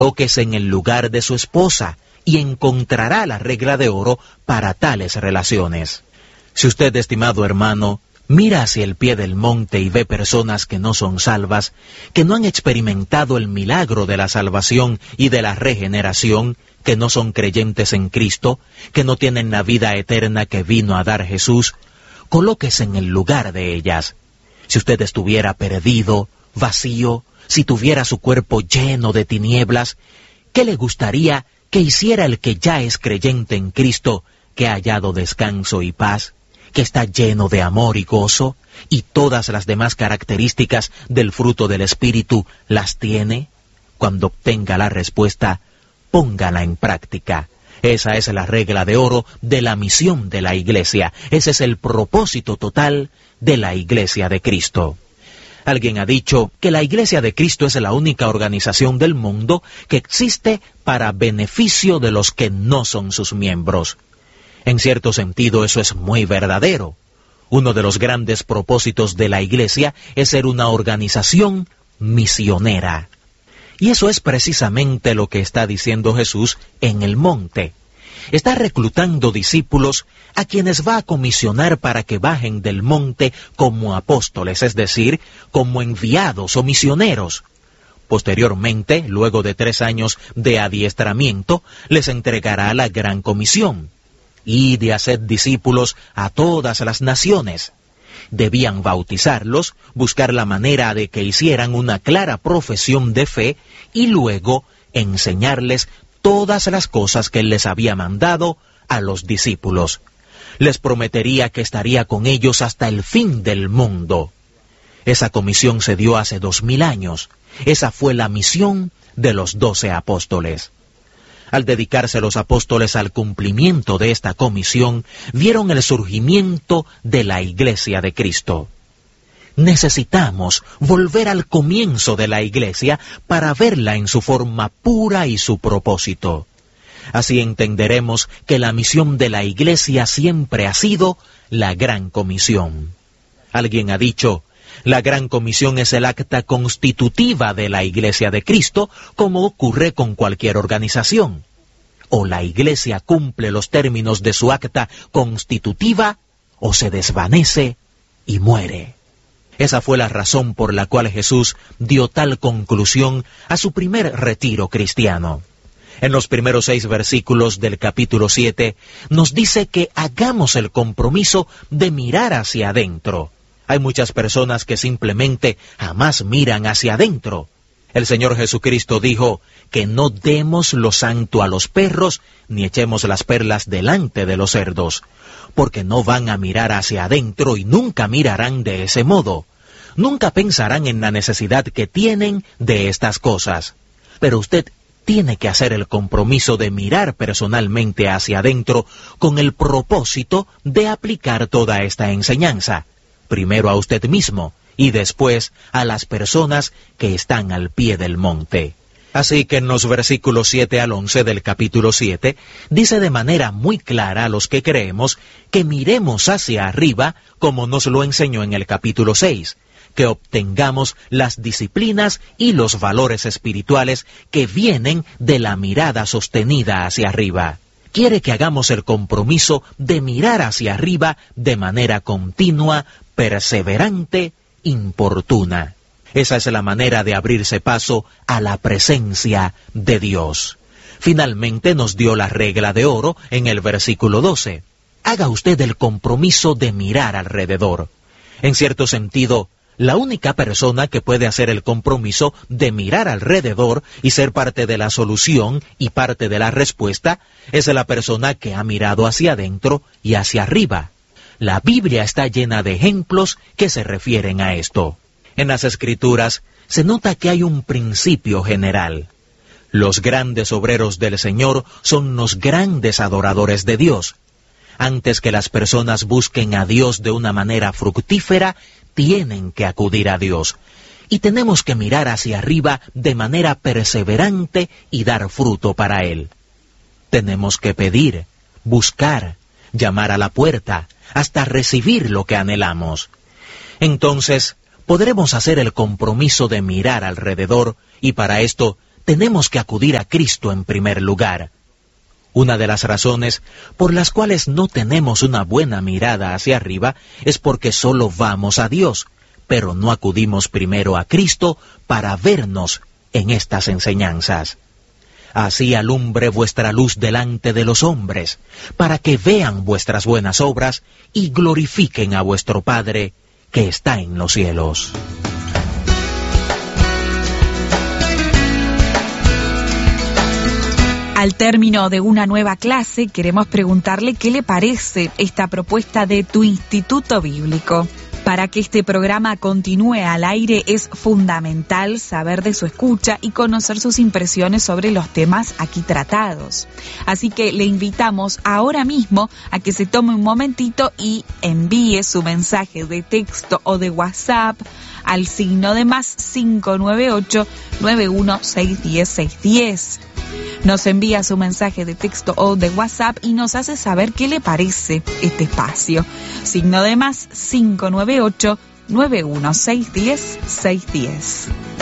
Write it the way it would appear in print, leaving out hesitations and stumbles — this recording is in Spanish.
Colóquese en el lugar de su esposa y encontrará la regla de oro para tales relaciones. Si usted, estimado hermano, mira hacia el pie del monte y ve personas que no son salvas, que no han experimentado el milagro de la salvación y de la regeneración, que no son creyentes en Cristo, que no tienen la vida eterna que vino a dar Jesús, colóquese en el lugar de ellas. Si usted estuviera perdido, vacío, si tuviera su cuerpo lleno de tinieblas, ¿qué le gustaría que hiciera el que ya es creyente en Cristo, que ha hallado descanso y paz, que está lleno de amor y gozo, y todas las demás características del fruto del Espíritu las tiene? Cuando obtenga la respuesta, póngala en práctica. Esa es la regla de oro de la misión de la Iglesia. Ese es el propósito total de la Iglesia de Cristo. Alguien ha dicho que la Iglesia de Cristo es la única organización del mundo que existe para beneficio de los que no son sus miembros. En cierto sentido, eso es muy verdadero. Uno de los grandes propósitos de la Iglesia es ser una organización misionera. Y eso es precisamente lo que está diciendo Jesús en el monte. Está reclutando discípulos a quienes va a comisionar para que bajen del monte como apóstoles, es decir, como enviados o misioneros. Posteriormente, luego de 3 años de adiestramiento, les entregará la gran comisión. Id y haced discípulos a todas las naciones. Debían bautizarlos, buscar la manera de que hicieran una clara profesión de fe y luego enseñarles todas las cosas que él les había mandado a los discípulos. Les prometería que estaría con ellos hasta el fin del mundo. Esa comisión se dio hace 2000 años. Esa fue la misión de los 12 apóstoles. Al dedicarse los apóstoles al cumplimiento de esta comisión, vieron el surgimiento de la Iglesia de Cristo. Necesitamos volver al comienzo de la Iglesia para verla en su forma pura y su propósito. Así entenderemos que la misión de la Iglesia siempre ha sido la Gran Comisión. Alguien ha dicho, la Gran Comisión es el acta constitutiva de la Iglesia de Cristo, como ocurre con cualquier organización. O la Iglesia cumple los términos de su acta constitutiva, o se desvanece y muere. Esa fue la razón por la cual Jesús dio tal conclusión a su primer retiro cristiano. En los primeros 6 versículos del capítulo 7, nos dice que hagamos el compromiso de mirar hacia adentro. Hay muchas personas que simplemente jamás miran hacia adentro. El Señor Jesucristo dijo que no demos lo santo a los perros, ni echemos las perlas delante de los cerdos, porque no van a mirar hacia adentro y nunca mirarán de ese modo. Nunca pensarán en la necesidad que tienen de estas cosas. Pero usted tiene que hacer el compromiso de mirar personalmente hacia adentro con el propósito de aplicar toda esta enseñanza, primero a usted mismo y después a las personas que están al pie del monte. Así que en los versículos 7 al 11 del capítulo 7, dice de manera muy clara a los que creemos que miremos hacia arriba como nos lo enseñó en el capítulo 6, que obtengamos las disciplinas y los valores espirituales que vienen de la mirada sostenida hacia arriba. Quiere que hagamos el compromiso de mirar hacia arriba de manera continua, perseverante, importuna. Esa es la manera de abrirse paso a la presencia de Dios. Finalmente nos dio la regla de oro en el versículo 12. Haga usted el compromiso de mirar alrededor. En cierto sentido, la única persona que puede hacer el compromiso de mirar alrededor y ser parte de la solución y parte de la respuesta es la persona que ha mirado hacia adentro y hacia arriba. La Biblia está llena de ejemplos que se refieren a esto. En las Escrituras se nota que hay un principio general. Los grandes obreros del Señor son los grandes adoradores de Dios. Antes que las personas busquen a Dios de una manera fructífera, tienen que acudir a Dios. Y tenemos que mirar hacia arriba de manera perseverante y dar fruto para Él. Tenemos que pedir, buscar, llamar a la puerta, hasta recibir lo que anhelamos. Entonces, podremos hacer el compromiso de mirar alrededor y para esto tenemos que acudir a Cristo en primer lugar. Una de las razones por las cuales no tenemos una buena mirada hacia arriba es porque solo vamos a Dios, pero no acudimos primero a Cristo para vernos en estas enseñanzas. Así alumbre vuestra luz delante de los hombres, para que vean vuestras buenas obras y glorifiquen a vuestro Padre que está en los cielos. Al término de una nueva clase, queremos preguntarle qué le parece esta propuesta de Tu Instituto Bíblico. Para que este programa continúe al aire es fundamental saber de su escucha y conocer sus impresiones sobre los temas aquí tratados. Así que le invitamos ahora mismo a que se tome un momentito y envíe su mensaje de texto o de WhatsApp al signo de más 598-916110. Nos envía su mensaje de texto o de WhatsApp y nos hace saber qué le parece este espacio. Signo de más 598-916110.